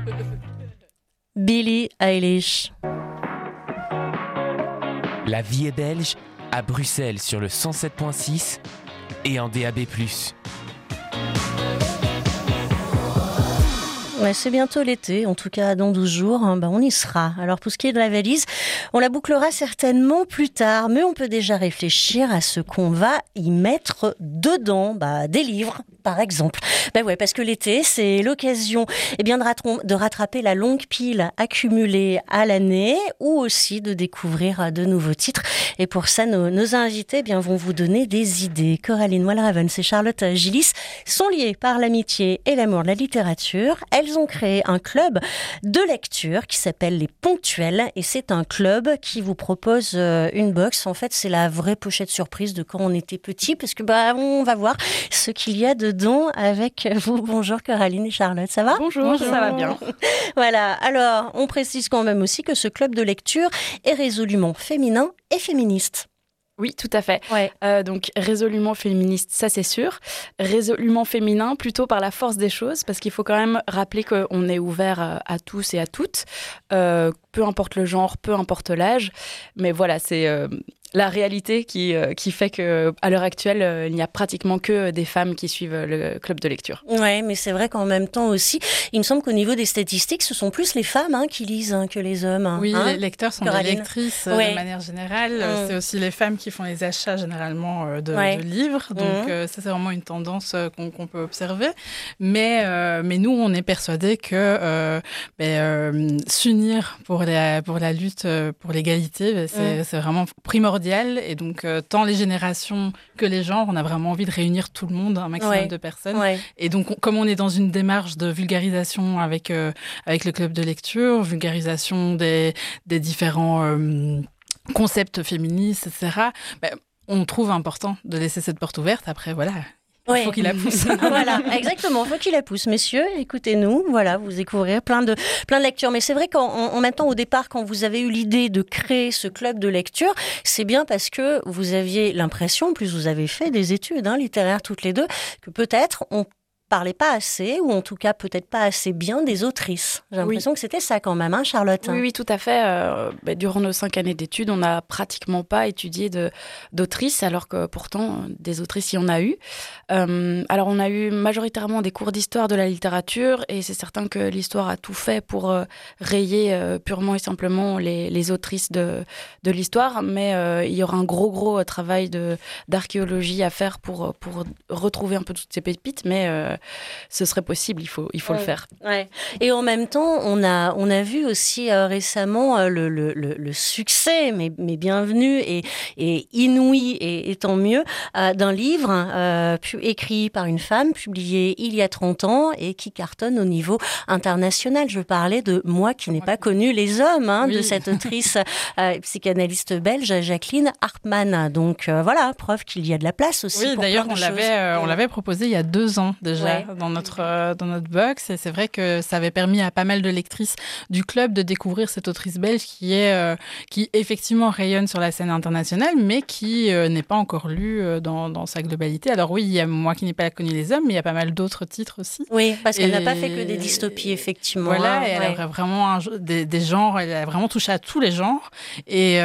Billie Eilish. La vie est belge à Bruxelles sur le 107.6 et en DAB+. Ouais, c'est bientôt l'été, en tout cas dans 12 jours, on y sera. Alors pour ce qui est de la valise, on la bouclera certainement plus tard, mais on peut déjà réfléchir à ce qu'on va y mettre dedans, des livres par exemple. Parce que l'été, c'est l'occasion de rattraper la longue pile accumulée à l'année ou aussi de découvrir de nouveaux titres. Et pour ça, nos invités vont vous donner des idées. Coraline Walravens et Charlotte Gillis sont liées par l'amitié et l'amour de la littérature. Elles ont créé un club de lecture qui s'appelle Les Ponctuels et c'est un club qui vous propose une box. En fait, c'est la vraie pochette surprise de quand on était petit parce que on va voir ce qu'il y a dedans avec vous. Bonjour Coraline et Charlotte, ça va ? Bonjour, ça va bien. Voilà, alors on précise quand même aussi que ce club de lecture est résolument féminin et féministe. Oui, tout à fait. Ouais. Donc, résolument féministe, ça c'est sûr. Résolument féminin, plutôt par la force des choses, parce qu'il faut quand même rappeler qu'on est ouvert à tous et à toutes, peu importe le genre, peu importe l'âge. Mais voilà, c'est la réalité qui fait qu'à l'heure actuelle, il n'y a pratiquement que des femmes qui suivent le club de lecture. Oui, mais c'est vrai qu'en même temps aussi, il me semble qu'au niveau des statistiques, ce sont plus les femmes qui lisent que les hommes. Oui, les lecteurs sont Coraline. des lectrices de manière générale. C'est aussi les femmes qui font les achats généralement de livres. Donc ça, c'est vraiment une tendance qu'on peut observer. Mais nous, on est persuadés que s'unir pour la lutte pour l'égalité, c'est vraiment primordial. Et donc, tant les générations que les genres, on a vraiment envie de réunir tout le monde, un maximum de personnes. Ouais. Et donc, comme on est dans une démarche de vulgarisation avec le club de lecture, vulgarisation des différents concepts féministes, etc., on trouve important de laisser cette porte ouverte. Après, voilà. Il faut qu'il la pousse. Voilà, exactement. Il faut qu'il la pousse. Messieurs, écoutez-nous. Voilà, vous découvrirez plein de lectures. Mais c'est vrai qu'en même temps, au départ, quand vous avez eu l'idée de créer ce club de lecture, c'est bien parce que vous aviez l'impression, plus vous avez fait des études littéraires toutes les deux, que peut-être on parlait pas assez, ou en tout cas peut-être pas assez bien des autrices. J'ai l'impression que c'était ça quand même, Charlotte. Oui, tout à fait. Durant nos 5 années d'études, on n'a pratiquement pas étudié d'autrices, alors que pourtant, des autrices, il y en a eu. Alors, on a eu majoritairement des cours d'histoire de la littérature, et c'est certain que l'histoire a tout fait pour rayer purement et simplement les autrices de l'histoire, mais il y aura un gros travail d'archéologie à faire pour retrouver un peu toutes ces pépites, mais ce serait possible, il faut le faire. Ouais. Et en même temps, on a vu aussi récemment le succès, mais bienvenu et inouï, et tant mieux, d'un livre écrit par une femme, publié il y a 30 ans et qui cartonne au niveau international. Je parlais de Moi qui n'ai pas connu les hommes, de cette autrice psychanalyste belge, Jacqueline Hartmann. Donc voilà, preuve qu'il y a de la place aussi. Oui, pour d'ailleurs, plein de on l'avait proposé il y a 2 ans déjà dans notre box, et c'est vrai que ça avait permis à pas mal de lectrices du club de découvrir cette autrice belge qui effectivement rayonne sur la scène internationale, mais qui n'est pas encore lue dans sa globalité. Alors oui, il y a Moi qui n'ai pas connu les hommes, mais il y a pas mal d'autres titres aussi. Oui, parce qu'elle n'a pas fait que des dystopies, effectivement. Voilà, et elle a vraiment des genres, elle a vraiment touché à tous les genres. Et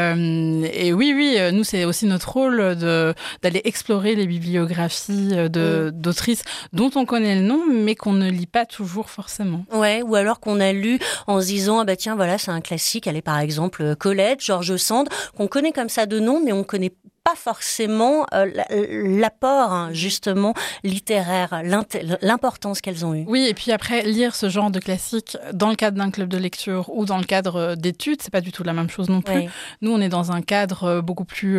oui, nous, c'est aussi notre rôle d'aller explorer les bibliographies d'autrices dont on connaît le nom, mais qu'on ne lit pas toujours forcément. Ouais, ou alors qu'on a lu en se disant, tiens, voilà, c'est un classique. Elle est par exemple Colette, George Sand, qu'on connaît comme ça de nom, mais on connaît pas forcément l'apport justement littéraire, l'importance qu'elles ont eue. Oui, et puis après, lire ce genre de classique dans le cadre d'un club de lecture ou dans le cadre d'études, c'est pas du tout la même chose non plus. Oui. Nous, on est dans un cadre beaucoup plus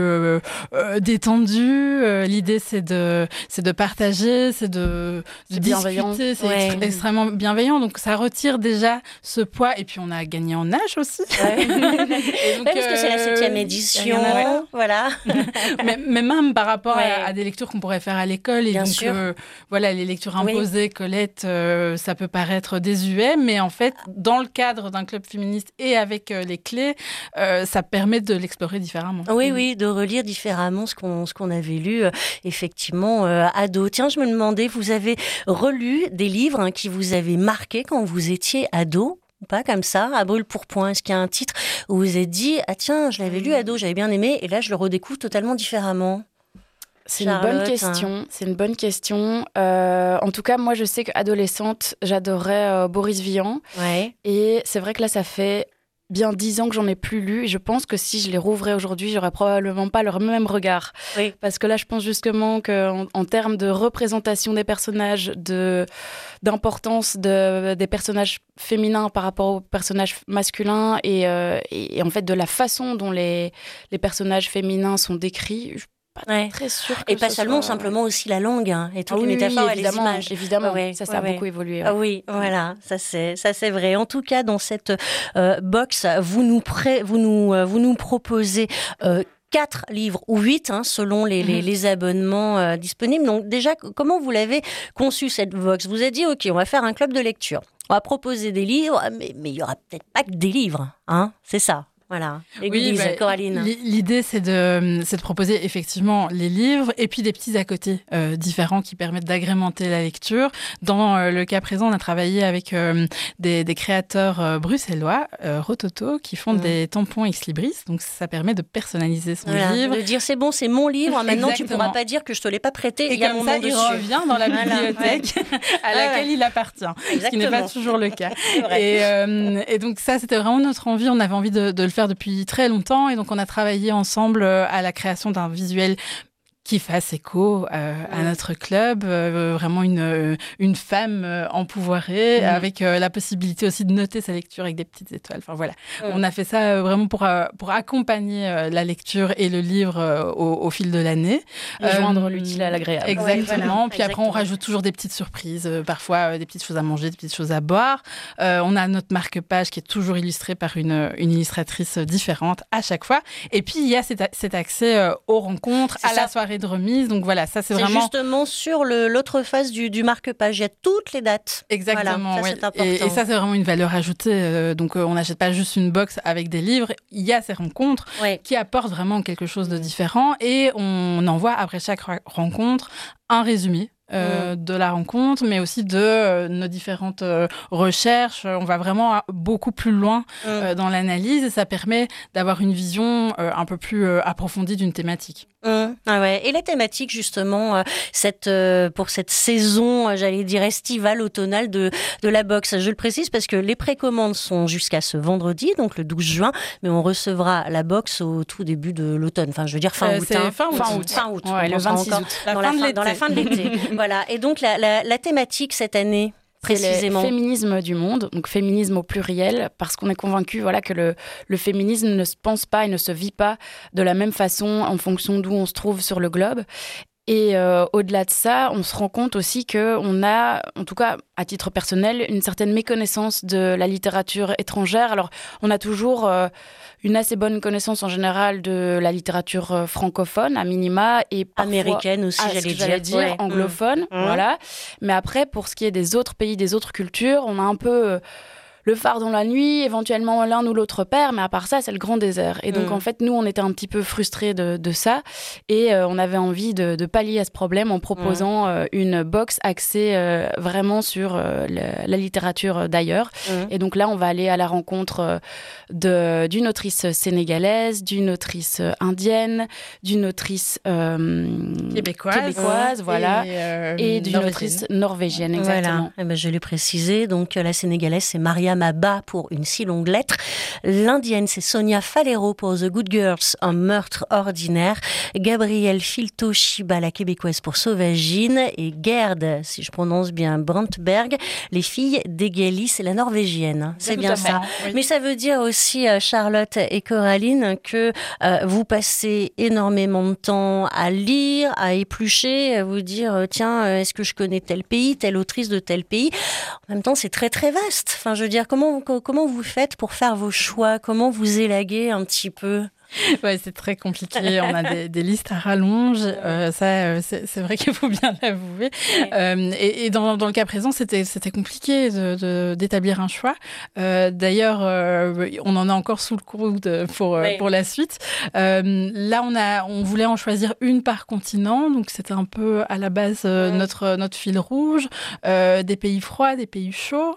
détendu. L'idée, c'est de partager, c'est de discuter, c'est extrêmement bienveillant. Donc, ça retire déjà ce poids. Et puis, on a gagné en âge aussi. Ouais. Et donc, parce que c'est la 7e édition. Voilà. mais même par rapport à des lectures qu'on pourrait faire à l'école. Et Bien donc, sûr. voilà, les lectures imposées, Colette, ça peut paraître désuet, mais en fait, dans le cadre d'un club féministe et avec les clés, ça permet de l'explorer différemment. Oui, de relire différemment ce qu'on avait lu, effectivement, ado. Tiens, je me demandais, vous avez relu des livres qui vous avaient marqué quand vous étiez ado? Pas comme ça, à brûle-pourpoint. Est-ce qu'il y a un titre où vous vous êtes dit « Ah tiens, je l'avais lu ado, j'avais bien aimé, et là je le redécouvre totalement différemment ». C'est une bonne question. C'est une bonne question. En tout cas, moi, je sais qu'adolescente, j'adorais Boris Vian. Ouais. Et c'est vrai que là, ça fait bien 10 ans que j'en ai plus lu. Et je pense que si je les rouvrais aujourd'hui, j'aurais probablement pas le même regard. Oui. Parce que là, je pense justement qu'en termes de représentation des personnages, d'importance des personnages féminins par rapport aux personnages masculins et en fait de la façon dont les personnages féminins sont décrits, je suis pas très sûre que et pas seulement, simplement aussi la langue et toutes les métaphores et les images. Évidemment, ça a beaucoup évolué. Ouais. Oui, voilà, ça c'est vrai. En tout cas, dans cette box, vous nous proposez 4 livres ou 8 selon les abonnements disponibles. Donc déjà, comment vous l'avez conçu cette box? Vous avez dit, ok, on va faire un club de lecture. On va proposer des livres, mais il n'y aura peut-être pas que des livres. C'est ça. Voilà. Coraline. L'idée, c'est de proposer effectivement les livres et puis des petits à côté différents qui permettent d'agrémenter la lecture. Dans le cas présent, on a travaillé avec des créateurs bruxellois, Rototo, qui font des tampons ex libris. Donc, ça permet de personnaliser son livre. De dire, c'est bon, c'est mon livre. Maintenant, tu ne pourras pas dire que je ne te l'ai pas prêté. Et comme ça, il revient dans la bibliothèque à laquelle il appartient. Ce qui n'est pas toujours le cas. Et donc, ça, c'était vraiment notre envie. On avait envie de le faire depuis très longtemps et donc on a travaillé ensemble à la création d'un visuel qui fasse écho à notre club, vraiment une femme empouvoirée avec la possibilité aussi de noter sa lecture avec des petites étoiles. Enfin voilà, on a fait ça vraiment pour accompagner la lecture et le livre au fil de l'année. Joindre l'utile à l'agréable. Exactement. Puis après, on rajoute toujours des petites surprises, parfois des petites choses à manger, des petites choses à boire. On a notre marque-page qui est toujours illustrée par une illustratrice différente à chaque fois. Et puis, il y a cet accès aux rencontres, à la soirée de remise. Donc voilà, ça c'est vraiment... justement sur l'autre face du marque-page. Il y a toutes les dates. Exactement, voilà, ça, c'est important. Et ça c'est vraiment une valeur ajoutée. Donc on n'achète pas juste une box avec des livres. Il y a ces rencontres qui apportent vraiment quelque chose de différent. Et on envoie après chaque rencontre un résumé de la rencontre, mais aussi de nos différentes recherches. On va vraiment beaucoup plus loin dans l'analyse et ça permet d'avoir une vision un peu plus approfondie d'une thématique. Et la thématique justement pour cette saison, j'allais dire estivale, automnale de la box. Je le précise parce que les précommandes sont jusqu'à ce vendredi, donc le 12 juin, mais on recevra la box au tout début de l'automne. Enfin, je veux dire fin août. Fin août. Ouais, le 26 août. Dans la fin de l'été. Voilà. Et donc la thématique cette année, précisément. C'est le féminisme du monde, donc féminisme au pluriel, parce qu'on est convaincu que le féminisme ne se pense pas et ne se vit pas de la même façon en fonction d'où on se trouve sur le globe. Et au-delà de ça, on se rend compte aussi qu'on a, en tout cas à titre personnel, une certaine méconnaissance de la littérature étrangère. Alors, on a toujours une assez bonne connaissance en général de la littérature francophone, à minima, et parfois, américaine aussi, j'allais dire, anglophone, voilà. Mais après, pour ce qui est des autres pays, des autres cultures, on a un peu... le phare dans la nuit, éventuellement l'un ou l'autre père, mais à part ça, c'est le grand désert. Et donc, en fait, nous, on était un petit peu frustrés de ça et on avait envie de pallier à ce problème en proposant une box axée vraiment sur la littérature d'ailleurs. Et donc là, on va aller à la rencontre d'une autrice sénégalaise, d'une autrice indienne, d'une autrice québécoise, voilà, et d'une autrice norvégienne, exactement. Voilà. Je l'ai précisé, donc la sénégalaise, c'est Maria Maba pour Une si longue lettre. L'indienne, c'est Sonia Falero pour The Good Girls, Un meurtre ordinaire. Gabrielle Filto-Shiba, la québécoise, pour Sauvagine. Et Gerd, si je prononce bien, Brandberg, Les filles d'Egali, c'est la norvégienne. C'est bien ça. Oui. Mais ça veut dire aussi, Charlotte et Coraline, que vous passez énormément de temps à lire, à éplucher, à vous dire, tiens, est-ce que je connais tel pays, telle autrice de tel pays? En même temps, c'est très très vaste. Enfin, je veux dire, comment vous faites pour faire vos choix? Comment vous élaguez un petit peu? Ouais, c'est très compliqué. On a des listes à rallonge. C'est vrai qu'il faut bien l'avouer. Et dans le cas présent, c'était compliqué d'établir un choix. D'ailleurs, on en a encore sous le coude pour la suite. Là, on voulait en choisir une par continent. Donc, c'était un peu à la base notre fil rouge. Des pays froids, des pays chauds.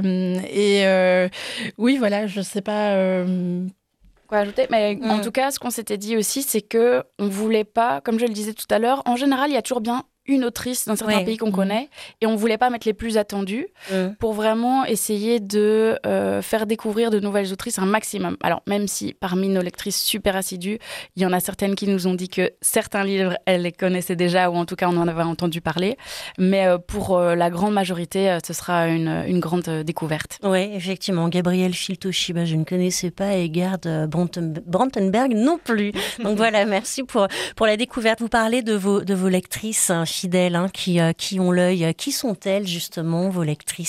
Oui, voilà, je ne sais pas... Quoi ajouter, mais en tout cas, ce qu'on s'était dit aussi, c'est que on voulait pas, comme je le disais tout à l'heure, en général, il y a toujours bien une autrice dans certains pays qu'on connaît, et on voulait pas mettre les plus attendus pour vraiment essayer de faire découvrir de nouvelles autrices un maximum. Alors, même si parmi nos lectrices super assidues, il y en a certaines qui nous ont dit que certains livres, elles les connaissaient déjà, ou en tout cas, on en avait entendu parler, mais pour la grande majorité, ce sera une grande découverte. Oui, effectivement. Gabrielle Filtoshiba, je ne connaissais pas, et Gerd Brantenberg non plus. Donc voilà, merci pour la découverte. Vous parlez de vos lectrices fidèles qui ont l'œil. Qui sont-elles, justement, vos lectrices ?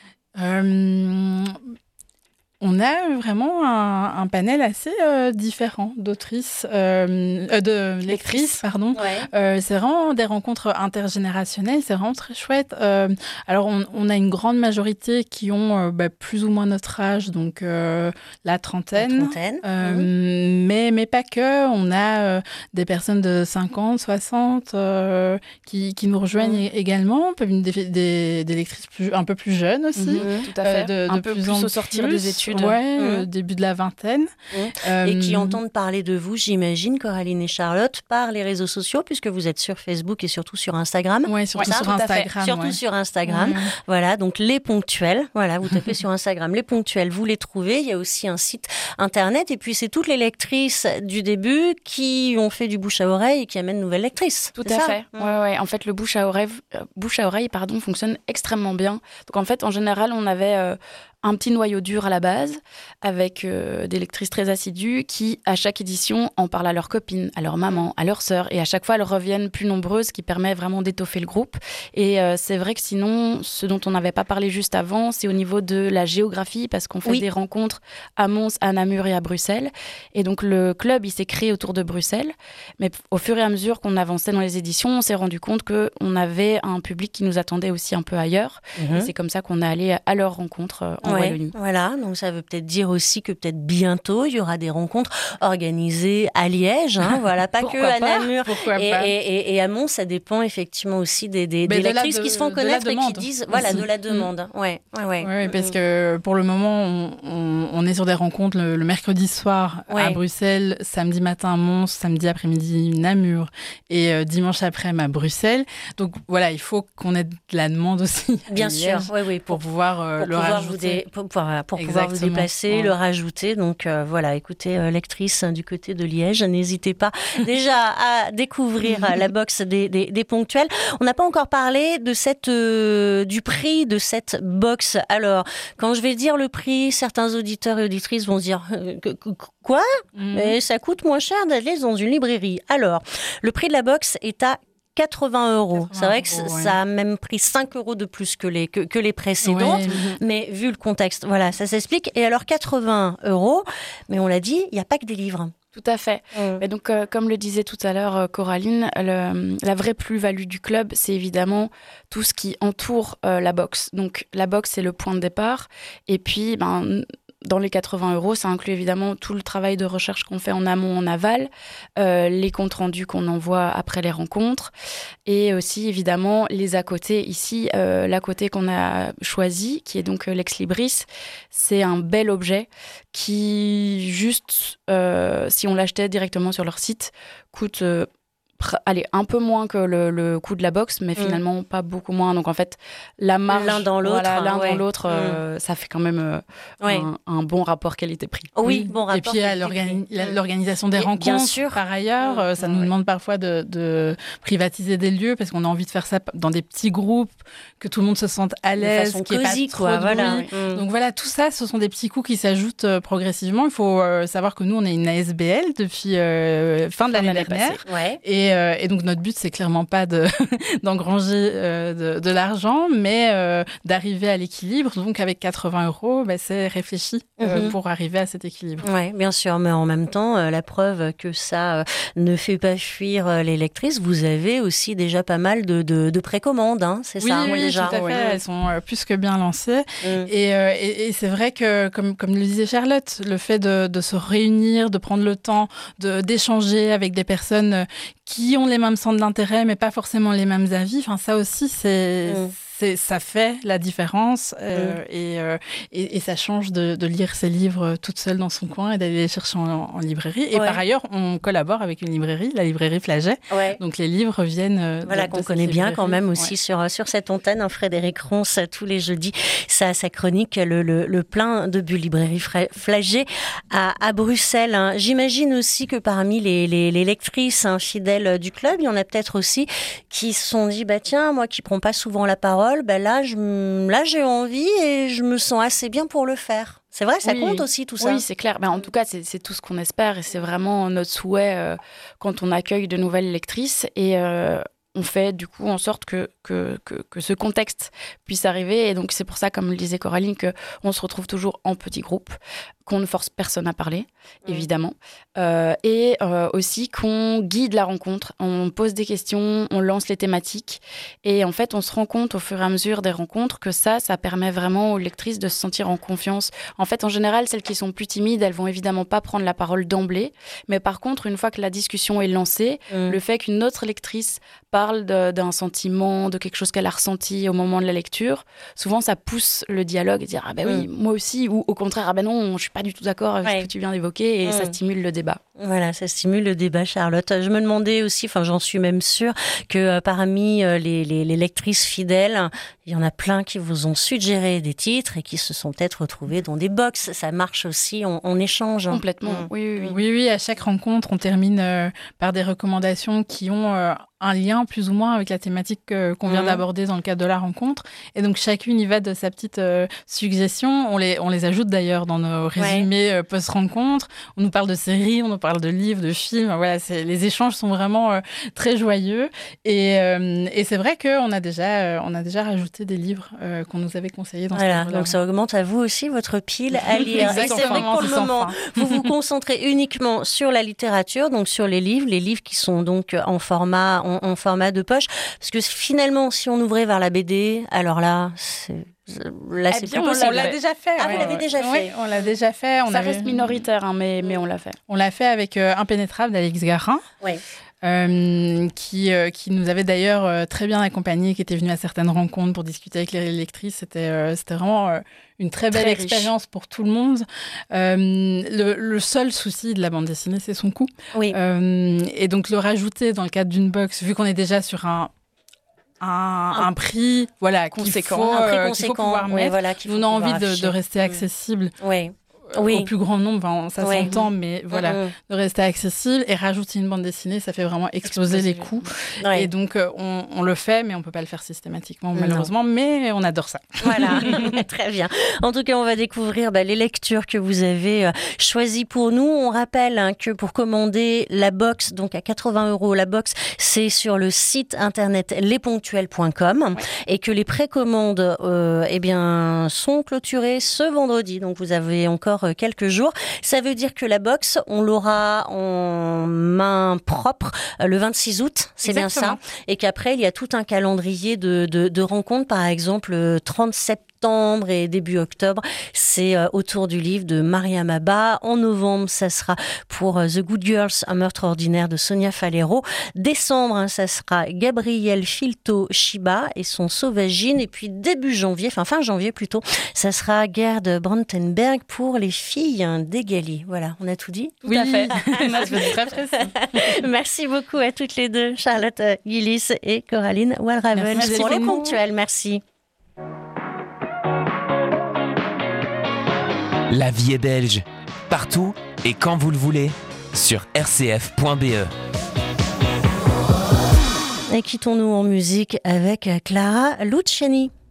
On a vraiment un panel assez différent d'autrices, de lectrices, pardon. Ouais. C'est vraiment des rencontres intergénérationnelles, c'est vraiment très chouette. Alors, on a une grande majorité qui ont plus ou moins notre âge, donc la trentaine. Mais pas que. On a des personnes de 50, 60 qui nous rejoignent également. Des lectrices un peu plus jeunes aussi. Tout à fait. Un peu plus au sortir des études. Début de la vingtaine. Et qui entendent parler de vous, j'imagine, Coraline et Charlotte, par les réseaux sociaux, puisque vous êtes sur Facebook et surtout sur Instagram. Oui, surtout sur Instagram. Surtout sur Instagram. Voilà, donc Les Ponctuels. Voilà, vous tapez sur Instagram Les Ponctuels, vous les trouvez. Il y a aussi un site internet. Et puis, c'est toutes les lectrices du début qui ont fait du bouche à oreille et qui amènent de nouvelles lectrices. Tout à fait. Ouais. En fait, le bouche à oreille, fonctionne extrêmement bien. Donc, en fait, en général, on avait un petit noyau dur à la base, avec des lectrices très assidues qui, à chaque édition, en parlent à leurs copines, à leur maman, à leurs sœurs. Et à chaque fois, elles reviennent plus nombreuses, ce qui permet vraiment d'étoffer le groupe. Et c'est vrai que sinon, ce dont on n'avait pas parlé juste avant, c'est au niveau de la géographie, parce qu'on fait des rencontres à Mons, à Namur et à Bruxelles. Et donc, le club, il s'est créé autour de Bruxelles. Mais au fur et à mesure qu'on avançait dans les éditions, on s'est rendu compte qu'on avait un public qui nous attendait aussi un peu ailleurs. Et c'est comme ça qu'on est allé à leur rencontre en Wallonie. Voilà, donc ça veut peut-être dire aussi que peut-être bientôt, il y aura des rencontres organisées à Liège. Voilà, pas que à Namur et à Mons. Ça dépend effectivement aussi des lectrices qui se font connaître et qui disent de la demande. Oui, parce que pour le moment, on est sur des rencontres le mercredi soir à Bruxelles, samedi matin à Mons, samedi après-midi Namur et dimanche après-midi à Bruxelles. Donc voilà, il faut qu'on ait de la demande aussi. Bien sûr, pour pouvoir le rajouter. Pour pouvoir vous déplacer, le rajouter. Donc voilà, écoutez, lectrice du côté de Liège, n'hésitez pas déjà à découvrir la box des Ponctuels. On n'a pas encore parlé de du prix de cette box. Alors, quand je vais dire le prix, certains auditeurs et auditrices vont se dire quoi ? Mais ça coûte moins cher d'aller dans une librairie. Alors, le prix de la box est à 80 €. C'est vrai que ça a même pris 5 € de plus que les précédentes, mais vu le contexte, voilà, ça s'explique. Et alors 80 €, mais on l'a dit, il n'y a pas que des livres. Tout à fait. Et donc, comme le disait tout à l'heure Coraline, la vraie plus-value du club, c'est évidemment tout ce qui entoure la box. Donc, la box, c'est le point de départ. Et puis, dans les 80 €, ça inclut évidemment tout le travail de recherche qu'on fait en amont, en aval, les comptes rendus qu'on envoie après les rencontres, et aussi évidemment les à côté. Ici, l'à côté qu'on a choisi, qui est donc Lex Libris, c'est un bel objet qui, juste, si on l'achetait directement sur leur site, coûte un peu moins que le coût de la box, mais finalement pas beaucoup moins. Donc en fait, la marge l'un dans l'autre, ça fait quand même un bon rapport qualité-prix. Oui, bon rapport. Et puis l'organisation des rencontres, bien sûr. Par ailleurs, ça nous demande parfois de privatiser des lieux parce qu'on a envie de faire ça dans des petits groupes, que tout le monde se sente à l'aise, qu'il n'y ait pas trop de bruit. Donc voilà, tout ça, ce sont des petits coûts qui s'ajoutent progressivement. Il faut savoir que nous, on est une ASBL depuis fin de l'année dernière. Et Et donc, notre but, c'est clairement pas d'engranger de l'argent, mais d'arriver à l'équilibre. Donc, avec 80 €, c'est réfléchi pour arriver à cet équilibre. Oui, bien sûr. Mais en même temps, la preuve que ça ne fait pas fuir les lectrices, vous avez aussi déjà pas mal de précommandes, hein, c'est ça? Oui, déjà. tout à fait. Elles sont plus que bien lancées. Et c'est vrai que, comme le disait Charlotte, le fait de se réunir, de prendre le temps d'échanger avec des personnes qui ont les mêmes centres d'intérêt, mais pas forcément les mêmes avis, enfin, ça aussi, ça fait la différence et ça change de lire ses livres toute seule dans son coin et d'aller les chercher en librairie. Et par ailleurs, on collabore avec une librairie, la librairie Flaget. Donc les livres viennent qu'on connaît bien quand même aussi sur cette antenne, hein, Frédéric Ronce, tous les jeudis, sa chronique, le plein de bulles librairie Flaget à Bruxelles. Hein. J'imagine aussi que parmi les lectrices fidèles du club, il y en a peut-être aussi qui se sont dit, tiens, moi qui prends pas souvent la parole, là j'ai envie et je me sens assez bien pour le faire. C'est vrai, ça compte aussi tout ça. Oui, c'est clair. En tout cas, c'est tout ce qu'on espère et c'est vraiment notre souhait quand on accueille de nouvelles lectrices. Et on fait du coup en sorte que ce contexte puisse arriver. Et donc c'est pour ça, comme le disait Coraline, qu'on se retrouve toujours en petits groupes, qu'on ne force personne à parler, évidemment. Et aussi qu'on guide la rencontre. On pose des questions, on lance les thématiques. Et en fait, on se rend compte au fur et à mesure des rencontres que ça permet vraiment aux lectrices de se sentir en confiance. En fait, en général, celles qui sont plus timides, elles vont évidemment pas prendre la parole d'emblée. Mais par contre, une fois que la discussion est lancée, le fait qu'une autre lectrice parle d'un sentiment, de quelque chose qu'elle a ressenti au moment de la lecture, souvent ça pousse le dialogue et dire « oui, moi aussi » ou au contraire « non, je suis pas du tout d'accord avec ce que tu viens d'évoquer » et ça stimule le débat. Voilà, ça stimule le débat, Charlotte. Je me demandais aussi, j'en suis même sûre, que parmi les lectrices fidèles, il y en a plein qui vous ont suggéré des titres et qui se sont peut-être retrouvés dans des box. Ça marche aussi, on échange. Complètement, Oui, à chaque rencontre, on termine par des recommandations qui ont un lien plus ou moins avec la thématique qu'on vient d'aborder dans le cadre de la rencontre. Et donc, chacune y va de sa petite suggestion. On les ajoute d'ailleurs dans nos résumés post-rencontre. On nous parle de séries, on nous parle de livres, de films. Voilà, les échanges sont vraiment très joyeux. Et c'est vrai qu'on a déjà rajouté des livres qu'on nous avait conseillés dans ce cadre-là. Donc ça augmente à vous aussi votre pile à lire. Et c'est vrai que pour le moment, vous vous concentrez uniquement sur la littérature, donc sur les livres qui sont donc en format de poche, parce que finalement, si on ouvrait vers la BD, alors là, c'est plus possible. On l'a déjà fait. Vous l'avez déjà fait. Oui, on l'a déjà fait. Ça reste minoritaire, mais on l'a fait. On l'a fait avec Impénétrable d'Alix Garin. Oui. Qui nous avait d'ailleurs très bien accompagnés, qui était venu à certaines rencontres pour discuter avec les lectrices. C'était vraiment une très belle expérience pour tout le monde. Le seul souci de la bande dessinée, c'est son coût. Oui. Et donc le rajouter dans le cadre d'une box, vu qu'on est déjà sur un prix conséquent, qu'il faut pouvoir mettre. On a envie de rester accessible. Au plus grand nombre, ça s'entend, mais de rester accessible et rajouter une bande dessinée, ça fait vraiment exploser les coûts. Et donc, on le fait, mais on ne peut pas le faire systématiquement, malheureusement, mais on adore ça. Voilà, très bien. En tout cas, on va découvrir les lectures que vous avez choisies pour nous. On rappelle que pour commander la box, donc à 80 €, la box, c'est sur le site internet lesponctuels.com et que les précommandes sont clôturées ce vendredi. Donc, vous avez encore quelques jours. Ça veut dire que la box, on l'aura en main propre le 26 août, c'est bien ça. Et qu'après, il y a tout un calendrier de rencontres, par exemple 30 septembre et début octobre, c'est autour du livre de Mariam Abba. En novembre, ça sera pour The Good Girls, un meurtre ordinaire de Sonia Falero. Décembre, ça sera Gabriel Filto Shiba et son Sauvagine. Et puis début janvier, fin janvier plutôt, ça sera Gerd Brantenberg pour les filles d'Egali. Voilà, on a tout dit? Tout à fait. Très précis. Merci beaucoup à toutes les deux, Charlotte Gillis et Coraline Walraven pour les ponctuels. Merci. La vie est belge, partout et quand vous le voulez, sur rcf.be. Et quittons-nous en musique avec Clara Luciani.